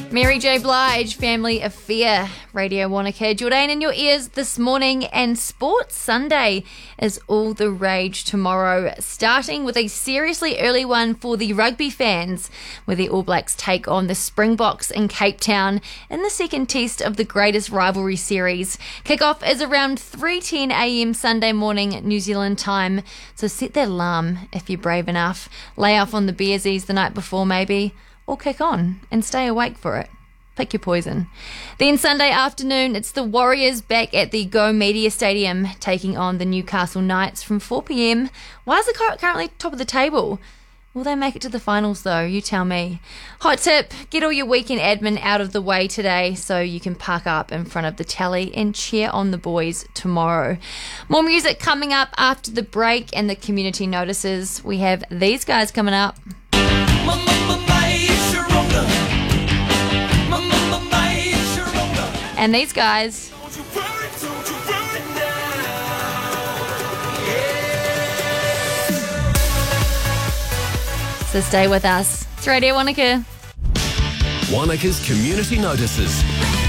Mary J. Blige, Family Affair, Radio Wanaka. Jordan in your ears this morning, and Sports Sunday is all the rage tomorrow, starting with a seriously early one for the rugby fans, where the All Blacks take on the Springboks in Cape Town in the second test of the greatest rivalry series. Kickoff is around 3:10 a.m. Sunday morning New Zealand time, so set that alarm if you're brave enough. Lay off on the beersies the night before maybe, or kick on and stay awake for it. Pick your poison. Then Sunday afternoon, it's the Warriors back at the Go Media Stadium, taking on the Newcastle Knights from 4 p.m. Why is it currently top of the table? Will they make it to the finals though? You tell me. Hot tip, get all your weekend admin out of the way today so you can park up in front of the telly and cheer on the boys tomorrow. More music coming up after the break and the community notices. We have these guys coming up. And these guys. So stay with us. It's Radio Wanaka. Wanaka's Community Notices.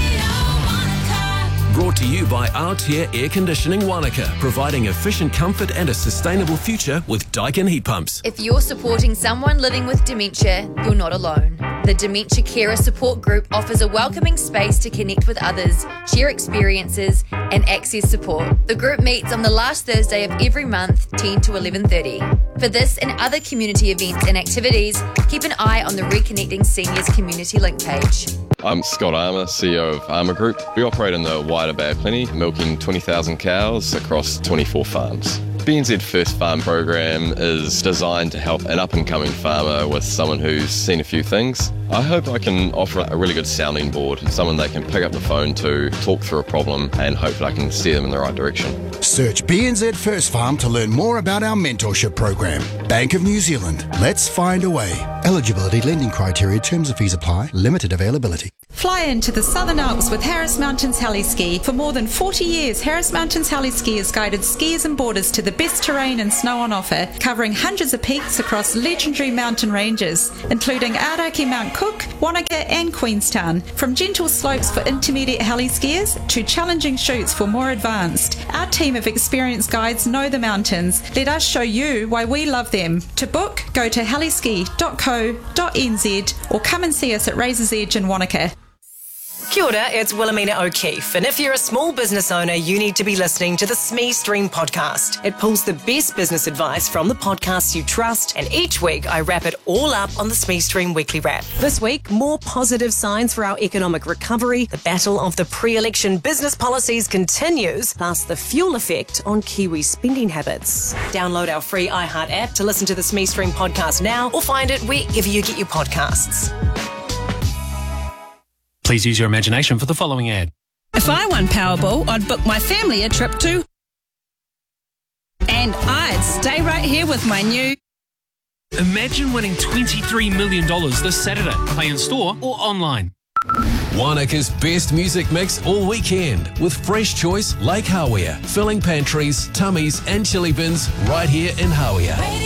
Brought to you by Altair Air Conditioning Wanaka, providing efficient comfort and a sustainable future with Daikin heat pumps. If you're supporting someone living with dementia, you're not alone. The Dementia Carer Support Group offers a welcoming space to connect with others, share experiences, and access support. The group meets on the last Thursday of every month, 10 to 11:30. For this and other community events and activities, keep an eye on the Reconnecting Seniors Community Link page. I'm Scott Armour, CEO of Armour Group. We operate in the wider Bay of Plenty, milking 20,000 cows across 24 farms. BNZ First Farm program is designed to help an up-and-coming farmer with someone who's seen a few things. I hope I can offer a really good sounding board, someone they can pick up the phone to, talk through a problem, and hopefully I can steer them in the right direction. Search BNZ First Farm to learn more about our mentorship program. Bank of New Zealand. Let's find a way. Eligibility, lending criteria, terms and fees apply. Limited availability. Fly into the Southern Alps with Harris Mountains Heli-Ski. For more than 40 years, Harris Mountains Heli-Ski has guided skiers and boarders to the best terrain and snow on offer, covering hundreds of peaks across legendary mountain ranges, including Aoraki Mount Cook, Wanaka and Queenstown. From gentle slopes for intermediate heli-skiers to challenging chutes for more advanced, our team of experienced guides know the mountains. Let us show you why we love them. To book, go to heliski.co.nz or come and see us at Razor's Edge in Wanaka. Kia ora, it's Wilhelmina O'Keefe, and if you're a small business owner, you need to be listening to the SME Stream podcast. It pulls the best business advice from the podcasts you trust, and each week I wrap it all up on the SME Stream Weekly Wrap. This week, more positive signs for our economic recovery, the battle of the pre-election business policies continues, plus the fuel effect on Kiwi spending habits. Download our free iHeart app to listen to the SME Stream podcast now, or find it wherever you get your podcasts. Please use your imagination for the following ad. If I won Powerball, I'd book my family a trip to... And I'd stay right here with my new... Imagine winning $23 million this Saturday. Play in store or online. Wanaka's best music mix all weekend with fresh choice Lake Hawea, filling pantries, tummies and chili bins right here in Hawea.